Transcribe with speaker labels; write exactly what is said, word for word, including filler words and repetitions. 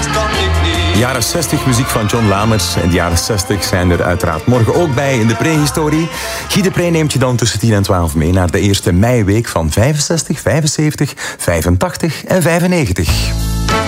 Speaker 1: kan ik niet.
Speaker 2: Jaren zestig muziek van John Lamers. En de jaren zestig zijn er uiteraard morgen ook bij in de prehistorie. Guy de Pre neemt je dan tussen tien en twaalf mee naar de eerste meiweek van vijfenzestig, vijfenzeventig, vijfentachtig en vijfennegentig.